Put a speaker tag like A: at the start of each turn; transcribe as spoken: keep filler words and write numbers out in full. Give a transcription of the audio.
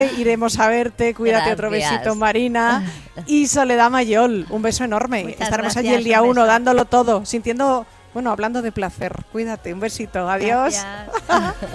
A: iremos a verte, cuídate.
B: Gracias.
A: Otro besito, Marina. Y Soledad Mayol, un beso enorme.
B: Muchas
A: Estaremos
B: gracias,
A: allí el día
B: un
A: uno
B: beso.
A: dándolo todo, sintiendo, bueno, hablando de placer. Cuídate, un besito, adiós.
B: Gracias.